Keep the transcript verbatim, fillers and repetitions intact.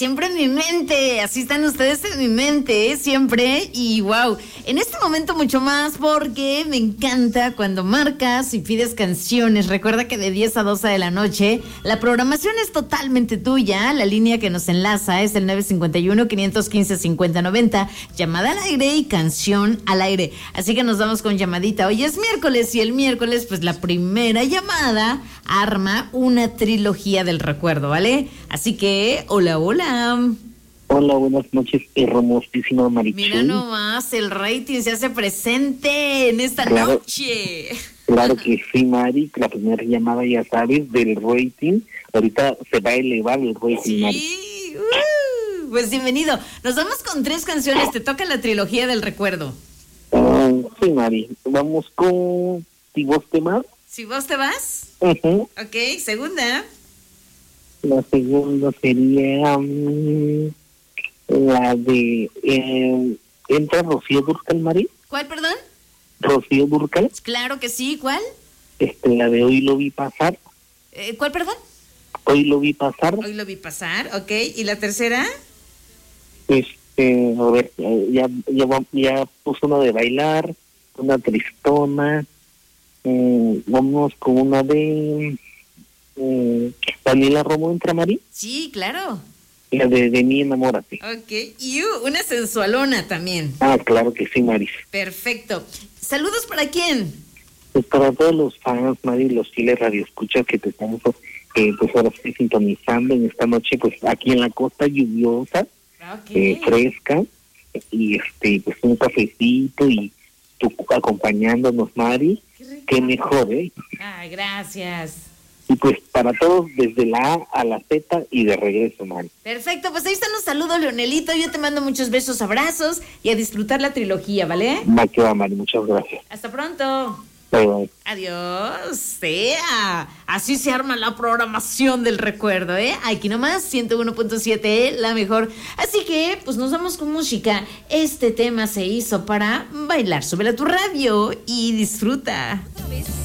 siempre en mi mente. Así están ustedes en mi mente, ¿eh? Siempre. Y wow, en este momento mucho más porque me encanta cuando marcas y pides canciones. Recuerda que de diez a doce de la noche la programación es totalmente tuya. La línea que nos enlaza es el nueve cinco uno, cinco uno cinco, cinco cero nueve cero. Llamada al aire y canción al aire. Así que nos vamos con llamadita. Hoy es miércoles y el miércoles pues la primera llamada arma una trilogía del recuerdo, ¿vale? Así que, hola, hola. Hola, buenas noches, hermosísima Marichuy. Mira nomás, el rating se hace presente en esta claro, noche. Claro que sí, Mari, la primera llamada, ya sabes, del rating. Ahorita se va a elevar el rating, sí, Mari. Uh, pues bienvenido. Nos vamos con tres canciones, te toca la trilogía del recuerdo. Uh, sí, Mari, vamos con Si Vos Te Vas. Si Vos Te Vas. Uh-huh. Ok, segunda. La segunda sería um, la de eh, ¿entra Rocío Dúrcal, Mari? ¿Cuál, perdón? Rocío Dúrcal. Claro que sí, ¿cuál? Este, la de Hoy Lo Vi Pasar. Eh, ¿Cuál, perdón? Hoy Lo Vi Pasar. Hoy Lo Vi Pasar, ok. ¿Y la tercera? Este, a ver, ya, ya, ya puso una de bailar, una tristona. Eh, vamos con una de eh, Daniela Romo, ¿entra, Mari? Sí, claro. La de, de mí enamórate. Ok, y uh, una sensualona también. Ah, claro que sí, Mari. Perfecto. ¿Saludos para quién? Pues para todos los fans, Mari, los fieles radioescuchas que te estamos eh, pues ahora sí sintonizando en esta noche, pues aquí en la costa lluviosa, okay. eh, fresca, y este pues un cafecito y tú acompañándonos, Mari. Qué, Qué mejor, ¿eh? Ay, gracias. Y pues para todos, desde la A a la Z y de regreso, Mari. Perfecto, pues ahí están los saludos, Leonelito. Yo te mando muchos besos, abrazos y a disfrutar la trilogía, ¿vale? Va que va, Mari, muchas gracias. Hasta pronto. Bye, bye. Adiós. Sea. Así se arma la programación del recuerdo, ¿eh? Aquí nomás, ciento uno punto siete, la mejor. Así que, pues nos vamos con música. Este tema se hizo para bailar. Súbela a tu radio y disfruta.